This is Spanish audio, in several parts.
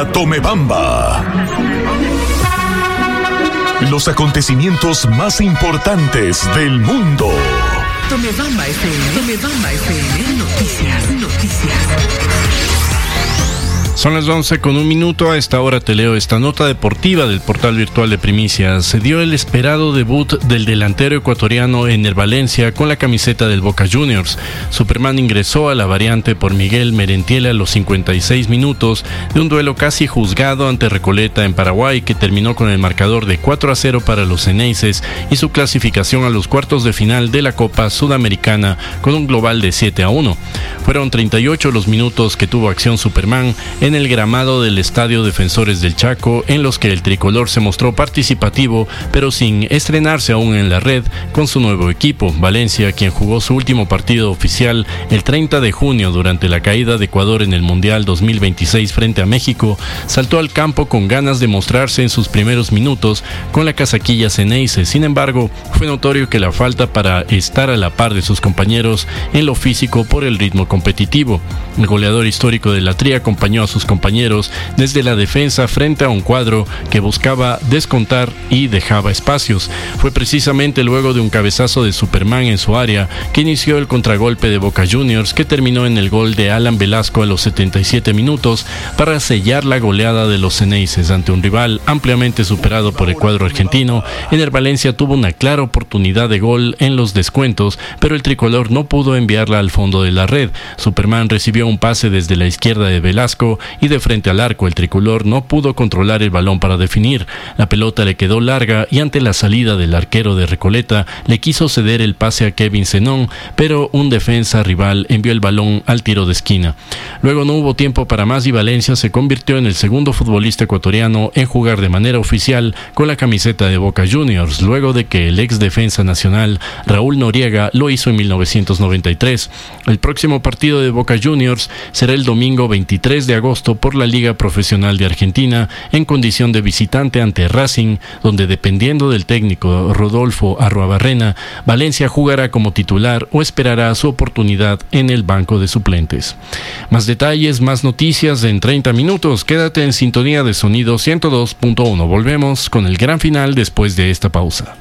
Tomebamba. Los acontecimientos más importantes del mundo. Tomebamba FM, noticias. Son las 11:01. A esta hora te leo esta nota deportiva del portal virtual de Primicias. Se dio el esperado debut del delantero ecuatoriano Ener Valencia con la camiseta del Boca Juniors. Superman ingresó a la variante por Miguel Merentiel a los 56 minutos de un duelo casi juzgado ante Recoleta en Paraguay, que terminó con el marcador de 4-0 para los Xeneises y su clasificación a los cuartos de final de la Copa Sudamericana con un global de 7-1. Fueron 38 los minutos que tuvo acción Superman en el gramado del Estadio Defensores del Chaco, en los que el tricolor se mostró participativo, pero sin estrenarse aún en la red con su nuevo equipo. Valencia, quien jugó su último partido oficial el 30 de junio durante la caída de Ecuador en el Mundial 2026 frente a México, saltó al campo con ganas de mostrarse en sus primeros minutos con la casaquilla Xeneize. Sin embargo, fue notorio que la falta para estar a la par de sus compañeros en lo físico por el ritmo competitivo. El goleador histórico de la Tri acompañó a sus compañeros desde la defensa frente a un cuadro que buscaba descontar y dejaba espacios. Fue precisamente luego de un cabezazo de Superman en su área que inició el contragolpe de Boca Juniors, que terminó en el gol de Alan Velasco a los 77 minutos para sellar la goleada de los Xeneises ante un rival ampliamente superado por el cuadro argentino. Ener Valencia tuvo una clara oportunidad de gol en los descuentos, pero el tricolor no pudo enviarla al fondo de la red. Superman recibió un pase desde la izquierda de Velasco y de frente al arco el tricolor no pudo controlar el balón para definir. La pelota le quedó larga y ante la salida del arquero de Recoleta le quiso ceder el pase a Kevin Zenón, pero un defensa rival envió el balón al tiro de esquina. Luego no hubo tiempo para más y Valencia se convirtió en el segundo futbolista ecuatoriano en jugar de manera oficial con la camiseta de Boca Juniors, luego de que el ex defensa nacional Raúl Noriega lo hizo en 1993. El próximo partido de Boca Juniors será el domingo 23 de agosto por la Liga Profesional de Argentina en condición de visitante ante Racing, donde dependiendo del técnico Rodolfo Arruabarrena, Valencia jugará como titular o esperará su oportunidad en el banco de suplentes. Más detalles, más noticias en 30 minutos. Quédate en sintonía de Sonido 102.1. Volvemos con el gran final después de esta pausa.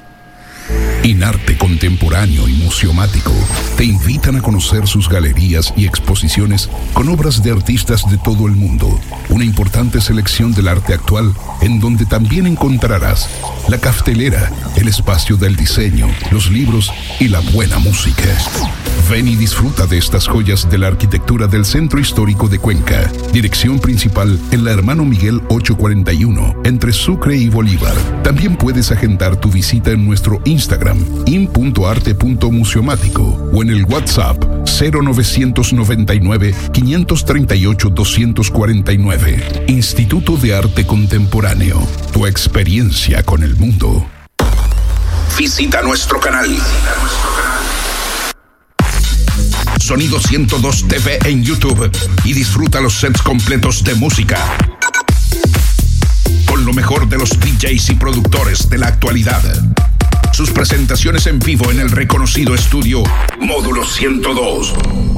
Inarte Contemporáneo y Museomático te invitan a conocer sus galerías y exposiciones con obras de artistas de todo el mundo. Una importante selección del arte actual, en donde también encontrarás la caftelera, el espacio del diseño, los libros y la buena música. Ven y disfruta de estas joyas de la arquitectura del Centro Histórico de Cuenca. Dirección principal en la Hermano Miguel 841, entre Sucre y Bolívar. También puedes agendar tu visita en nuestro Instagram, in.arte.museomático, o en el WhatsApp 0999 538 249. Instituto de Arte Contemporáneo. Tu experiencia con el mundo. Visita nuestro canal. Sonido 102 TV en YouTube y disfruta los sets completos de música con lo mejor de los DJs y productores de la actualidad. Sus presentaciones en vivo en el reconocido estudio Módulo 102.